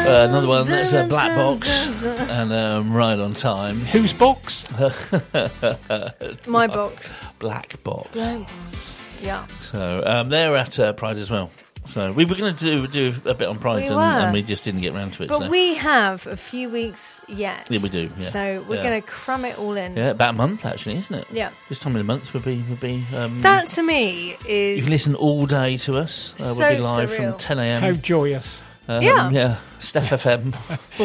Another one that's a Black Box and Right on Time. Whose box? My box. Black Box. Black Box. Yeah. So they're at Pride as well. So we were going to do a bit on Pride and we just didn't get around to it. But we have a few weeks yet. Yeah, we do. Yeah. So we're going to cram it all in. Yeah, about a month actually, isn't it? Yeah. This time of the month would be. That to me is. You can listen all day to us. So we'll be live surreal. from 10 a.m. How joyous. Yeah. Steph FM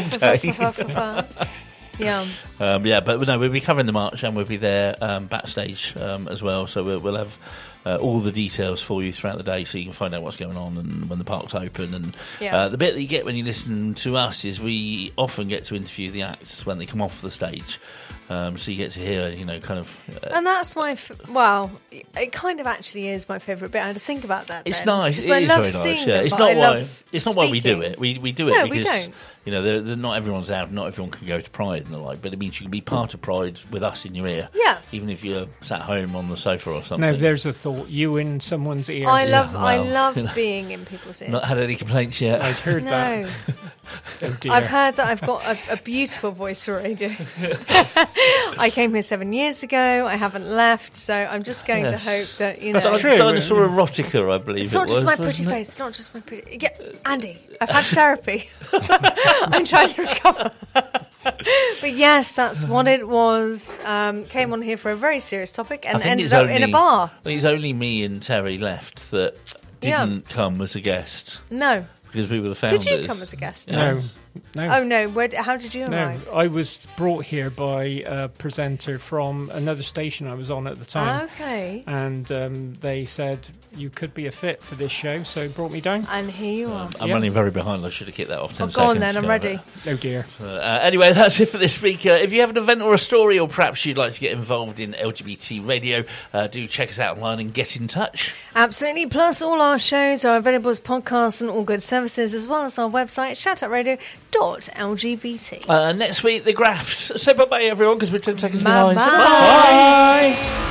all day. Yeah. But no, we'll be covering the march and we'll be there backstage as well. So we'll have all the details for you throughout the day, so you can find out what's going on and when the park's open. And the bit that you get when you listen to us is we often get to interview the acts when they come off the stage. So you get to hear, kind of... and that's my... it kind of actually is my favourite bit. I had to think about that. It's nice. It is I love very nice. seeing Yeah. them, It's not why we do it. We do it no, because... we don't. Not everyone's out, not everyone can go to Pride and the like, but it means you can be part of Pride with us in your ear. Yeah. Even if you're sat home on the sofa or something. No, there's a thought. You in someone's ear. I love being in people's ears. Not had any complaints yet. I'd heard that. Oh dear. I've heard that I've got a beautiful voice for radio. I came here 7 years ago. I haven't left, so I'm just going to hope that, That's true. Dinosaur Erotica, I believe it's not just my pretty face. It's not just my pretty... Yeah, Andy, I've had therapy. I'm trying to recover. But yes, that's what it was. Came on here for a very serious topic and ended up in a bar. I think it's only me and Terry left that didn't come as a guest. No. Because we were the founders. Did you come as a guest? No. Oh, no. How did you arrive? No, I was brought here by a presenter from another station I was on at the time. Okay. And they said you could be a fit for this show, so brought me down. And here you are. I'm running very behind. I should have kicked that off 10 seconds. Go on then, I'm ready. Oh dear. Anyway, that's it for this week. If you have an event or a story, or perhaps you'd like to get involved in LGBT radio, do check us out online and get in touch. Absolutely. Plus, all our shows are available as podcasts and all good services, as well as our website, shoutoutradio.lgbt. Next week, the graphs. So bye-bye, everyone, because we're 10 seconds Bye-bye. behind. So bye.